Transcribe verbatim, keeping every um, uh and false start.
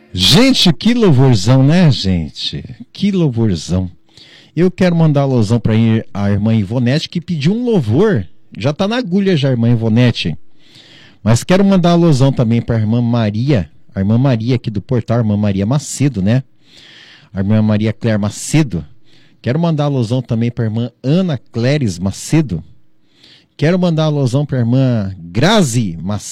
Gente, que louvorzão, né, gente? Que louvorzão. Eu quero mandar alusão para a irmã Ivonete, que pediu um louvor. Já tá na agulha já, irmã Ivonete. Mas quero mandar alusão também para a irmã Maria, a irmã Maria aqui do portal, a irmã Maria Macedo, né? A irmã Maria Claire Macedo. Quero mandar alusão também para a irmã Ana Cléris Macedo. Quero mandar alusão para a irmã Grazi Macedo.